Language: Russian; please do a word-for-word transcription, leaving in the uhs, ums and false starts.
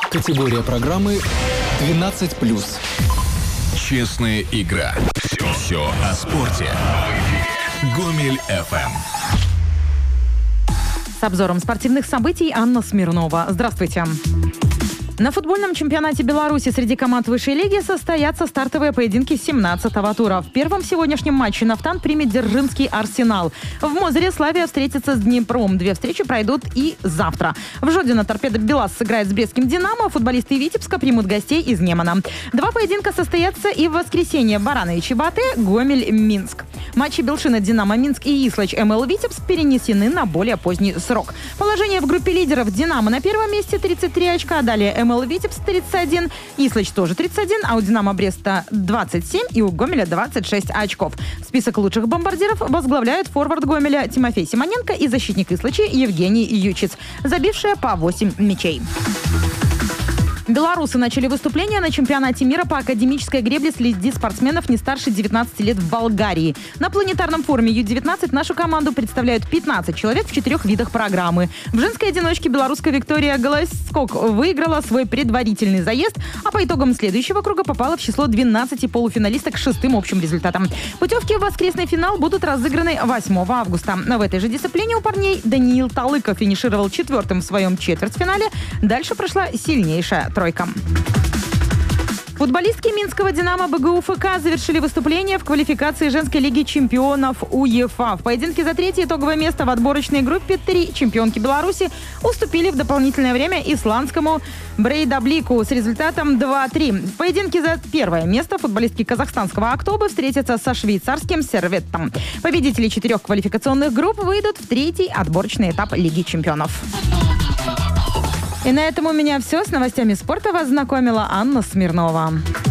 Категория программы двенадцать плюс. Честная игра. Все, все о спорте. Гомель эф эм. С обзором спортивных событий Анна Смирнова. Здравствуйте. На футбольном чемпионате Беларуси среди команд высшей лиги состоятся стартовые поединки семнадцатого тура. В первом сегодняшнем матче «Нафтан» примет Дзержинский «Арсенал». В Мозыре «Славия» встретится с Днепром. Две встречи пройдут и завтра. В Жодино «Торпедо Белас» сыграет с Брестским «Динамо». Футболисты Витебска примут гостей из Немана. Два поединка состоятся и в воскресенье. Барановичи Батэ, Гомель-Минск. Матчи Белшина «Динамо Минск» и Ислач эм эл Витебск перенесены на более поздний срок. Положение в группе лидеров: «Динамо» на первом месте тридцать три очка, далее эм эл Витебск тридцать один, Ислач тоже тридцать один, а у «Динамо» Бреста двадцать семь и у Гомеля двадцать шесть очков. Список лучших бомбардиров возглавляют форвард Гомеля Тимофей Симоненко и защитник Ислачи Евгений Ючиц, забившие по восемь мячей. Белорусы начали выступление на чемпионате мира по академической гребле среди спортсменов не старше девятнадцати лет в Болгарии. На планетарном форуме ю девятнадцать нашу команду представляют пятнадцать человек в четырех видах программы. В женской одиночке белорусская Виктория Голоскок выиграла свой предварительный заезд, а по итогам следующего круга попала в число двенадцати полуфиналисток с шестым общим результатом. Путевки в воскресный финал будут разыграны восьмого августа. В этой же дисциплине у парней Даниил Талыков финишировал четвертым в своем четвертьфинале. Дальше прошла сильнейшая тройка. Футболистки Минского «Динамо» бэ гэ у эф ка завершили выступление в квалификации женской лиги чемпионов УЕФА. В поединке за третье итоговое место в отборочной группе три чемпионки Беларуси уступили в дополнительное время исландскому Брейдаблику с результатом два-три. В поединке за первое место футболистки казахстанского «Актобы» встретятся со швейцарским «Серветтом». Победители четырех квалификационных групп выйдут в третий отборочный этап Лиги чемпионов. И на этом у меня все. С новостями спорта вас знакомила Анна Смирнова.